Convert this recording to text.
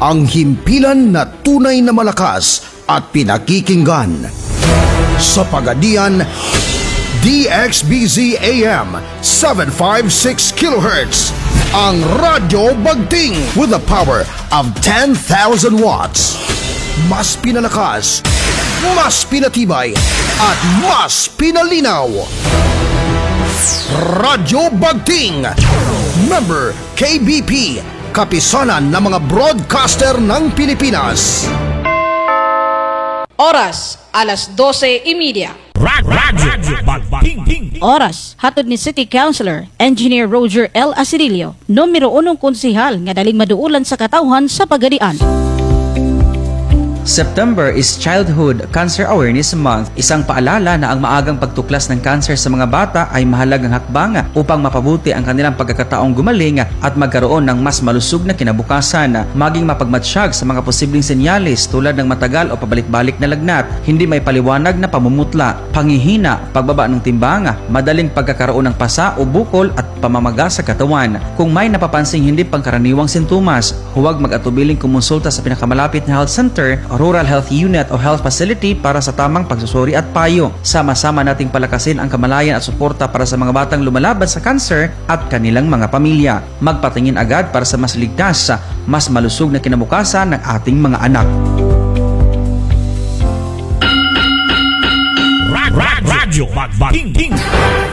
ang himpilan na tunay na malakas at pinakikinggan. Sa Pagadian, DXBZ AM 756 kHz, ang Radyo Bagting with the power of 10,000 watts. Mas pinalakas, mas pinatibay, at mas pinalinaw. Radyo Bagting, member KBP, kapisanan ng mga broadcaster ng Pilipinas. Oras, alas 12:30. Radyo Bagting. Oras, hatod ni City Councilor, Engineer Roger L. Asirilio, numero 1 konsihal nga daling maduulan sa katawhan sa Pagadian. September is Childhood Cancer Awareness Month, isang paalala na ang maagang pagtuklas ng cancer sa mga bata ay mahalagang hakbang upang mapabuti ang kanilang pagkakataong gumaling at magkaroon ng mas malusog na kinabukasan. Maging mapagmatsyag sa mga posibleng senyales tulad ng matagal o pabalik-balik na lagnat, hindi may paliwanag na pamumutla, panghihina, pagbaba ng timbang, madaling pagkakaroon ng pasa o bukol at pamamaga sa katawan. Kung may napapansing hindi pangkaraniwang sintomas, huwag mag-atubiling kumonsulta sa pinakamalapit na health center, rural health unit o health facility para sa tamang pagsusuri at payo. Sama-sama nating palakasin ang kamalayan at suporta para sa mga batang lumalaban sa cancer at kanilang mga pamilya. Magpatingin agad para sa mas ligtas, mas malusog na kinabukasan ng ating mga anak. Radyo Bagting.